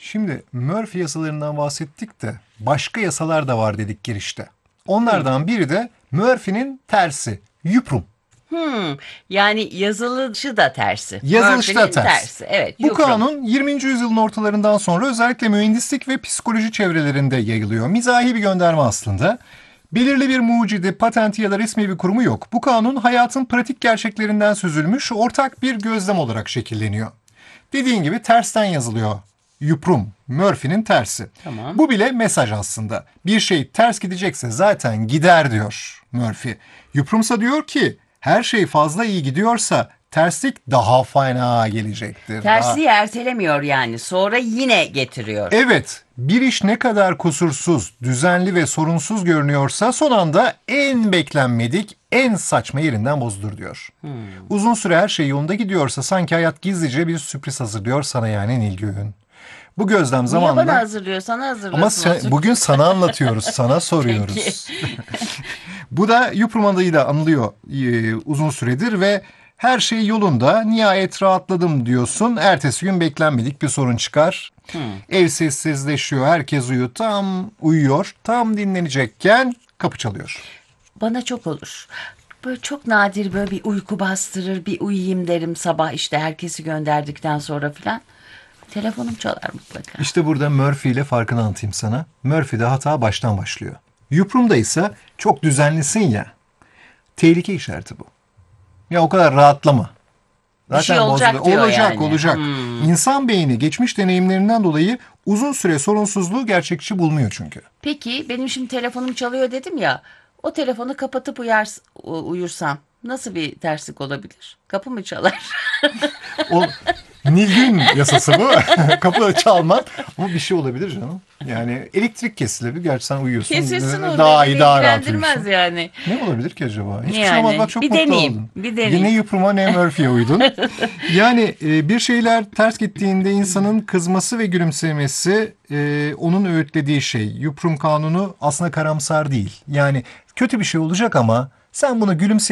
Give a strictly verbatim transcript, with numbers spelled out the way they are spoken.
Şimdi Murphy yasalarından bahsettik de başka yasalar da var dedik girişte. Onlardan biri de Murphy'nin tersi, yuprum. Hmm, yani yazılışı da tersi. Yazılışı da Murphy'nin ters. tersi. Evet, Bu yuprum. kanun yirminci yüzyılın ortalarından sonra özellikle mühendislik ve psikoloji çevrelerinde yayılıyor. Mizahi bir gönderme aslında. Belirli bir mucidi, patenti ya da resmi bir kurumu yok. Bu kanun hayatın pratik gerçeklerinden süzülmüş ortak bir gözlem olarak şekilleniyor. Dediğin gibi tersten yazılıyor. Yuprum, Murphy'nin tersi. Tamam. Bu bile mesaj aslında. Bir şey ters gidecekse zaten gider diyor Murphy. Yuprumsa diyor ki her şey fazla iyi gidiyorsa terslik daha fena gelecektir. Tersliği Daha... ertelemiyor yani. Sonra yine getiriyor. Evet, bir iş ne kadar kusursuz, düzenli ve sorunsuz görünüyorsa son anda en beklenmedik, en saçma yerinden bozulur diyor. Hmm. Uzun süre her şey yolunda gidiyorsa sanki hayat gizlice bir sürpriz hazırlıyor sana yani Nilgün. Bu gözlem zamanla... Niye bana hazırlıyor? Sana hazırlıyor. Ama sen, bugün sana anlatıyoruz, sana soruyoruz. Bu da Yuprum adıyla anılıyor e, uzun süredir ve her şey yolunda, nihayet rahatladım diyorsun. Ertesi gün beklenmedik bir sorun çıkar. Hmm. Ev sessizleşiyor, herkes uyuyor, tam uyuyor, tam dinlenecekken kapı çalıyor. Bana çok olur. Böyle çok nadir böyle bir uyku bastırır, bir uyuyayım derim sabah işte herkesi gönderdikten sonra filan. Telefonum çalar mutlaka. İşte burada Murphy ile farkını anlatayım sana. Murphy'de hata baştan başlıyor. Yuprum'da ise çok düzenlisin ya. Tehlike işareti bu. Ya o kadar rahatlama. Zaten bir şey olacak bozuluyor. diyor olacak, yani. Olacak Hmm. İnsan beyni geçmiş deneyimlerinden dolayı uzun süre sorunsuzluğu gerçekçi bulmuyor çünkü. Peki benim şimdi telefonum çalıyor dedim ya. O telefonu kapatıp uyar, uyursam nasıl bir terslik olabilir? Kapı mı çalar? O Nilgün yasası bu. Kapı çalmak. Ama bir şey olabilir canım. Yani elektrik kesilebilir. Gerçi sen uyuyorsun. Kesilsin o. Daha iyi, daha rahat uyuyorsun. Yani. Ne olabilir ki acaba? Hiçbir yani, şey olmaz. Bak çok bir mutlu deneyeyim, oldun. Bir deneyeyim. Yine Yuprum'a ne Murphy'ye uydun. Yani e, bir şeyler ters gittiğinde insanın kızması ve gülümsemesi e, onun öğütlediği şey. Yuprum kanunu aslında karamsar değil. Yani kötü bir şey olacak ama sen bunu gülümse